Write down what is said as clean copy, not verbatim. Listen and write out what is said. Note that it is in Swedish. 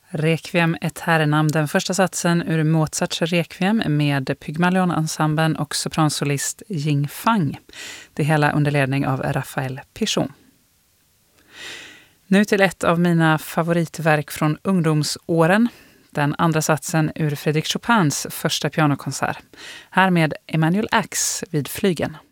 Requiem Aeternam, den första satsen ur Mozarts Requiem med Pygmalion-ensemblen och sopransolist Jing Fang. Det hela under ledning av Raphael Pichon. Nu till ett av mina favoritverk från ungdomsåren. Den andra satsen ur Frédéric Chopins första pianokonsert. Här med Emanuel Ax vid flygeln.